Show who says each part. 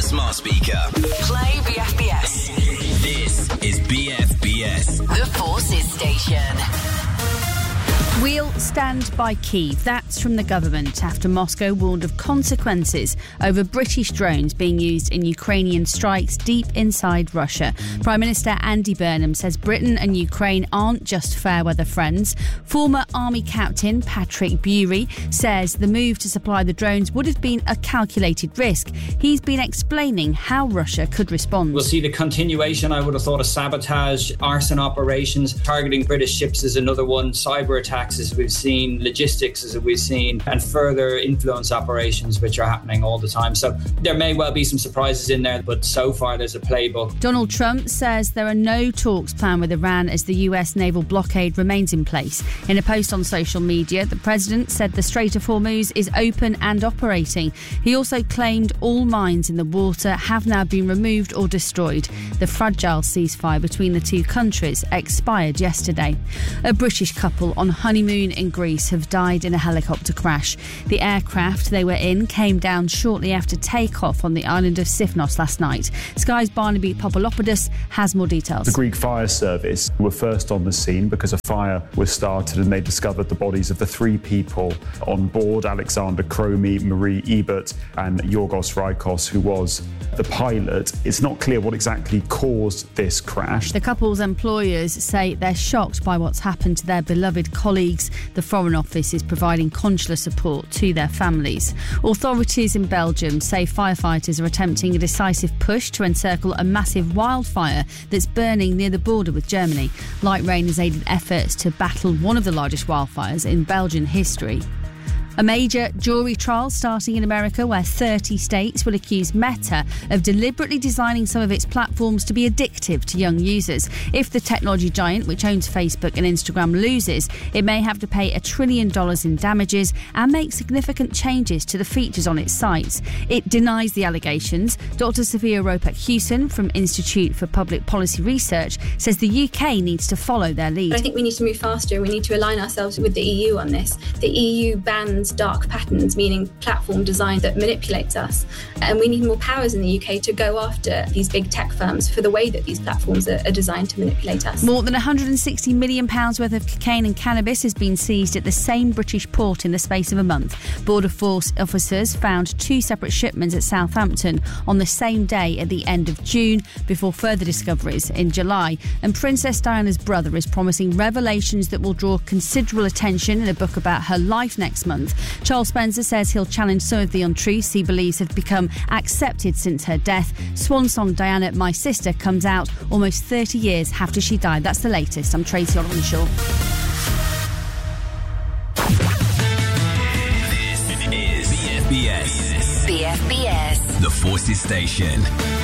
Speaker 1: smart speaker.
Speaker 2: Play BFBS.
Speaker 1: This is BFBS.
Speaker 2: The Forces Station.
Speaker 3: We'll stand by Kyiv. That's from the government after Moscow warned of consequences over British drones being used in Ukrainian strikes deep inside Russia. Prime Minister Andy Burnham says Britain and Ukraine aren't just fair weather friends. Former Army Captain Patrick Bury says the move to supply the drones would have been a calculated risk. He's been explaining how Russia could respond.
Speaker 4: We'll see the continuation, I would have thought, of sabotage, arson operations. Targeting British ships is another one. Cyber attacks, as we've seen, logistics, as we've seen, and further influence operations, which are happening all the time. So there may well be some surprises in there, but so far there's a playbook.
Speaker 3: Donald Trump says there are no talks planned with Iran as the US naval blockade remains in place. In a post on social media, the president said the Strait of Hormuz is open and operating. He also claimed all mines in the water have now been removed or destroyed. The fragile ceasefire between the two countries expired yesterday. A British couple on honeymoon in Greece have died in a helicopter crash. The aircraft they were in came down shortly after takeoff on the island of Sifnos last night. Sky's Barnaby Popolopoulos has more details.
Speaker 5: The Greek fire service were first on the scene because a fire was started and they discovered the bodies of the three people on board: Alexander Cromie, Marie Ebert and Yorgos Rikos, who was the pilot. It's not clear what exactly caused this crash.
Speaker 3: The couple's employers say they're shocked by what's happened to their beloved colleagues. The Foreign Office is providing consular support to their families. Authorities in Belgium say firefighters are attempting a decisive push to encircle a massive wildfire that's burning near the border with Germany. Light rain has aided efforts to battle one of the largest wildfires in Belgian history. A major jury trial starting in America where 30 states will accuse Meta of deliberately designing some of its platforms to be addictive to young users. If the technology giant, which owns Facebook and Instagram, loses, it may have to pay $1 trillion in damages and make significant changes to the features on its sites. It denies the allegations. Dr. Sophia Ropac-Hewson from Institute for Public Policy Research says the UK needs to follow their lead.
Speaker 6: I think we need to move faster. We need to align ourselves with the EU on this. The EU bans dark patterns, meaning platform design that manipulates us. And we need more powers in the UK to go after these big tech firms for the way that these platforms are designed to manipulate us.
Speaker 3: More than £160 million worth of cocaine and cannabis has been seized at the same British port in the space of a month. Border Force officers found 2 separate shipments at Southampton on the same day at the end of June, before further discoveries in July. And Princess Diana's brother is promising revelations that will draw considerable attention in a book about her life next month. Charles Spencer says he'll challenge some of the untruths he believes have become accepted since her death. Swan song Diana, My Sister comes out almost 30 years after she died. That's the latest. I'm Tracy Olenshaw.
Speaker 1: This is BFBS.
Speaker 2: BFBS.
Speaker 1: The Forces Station.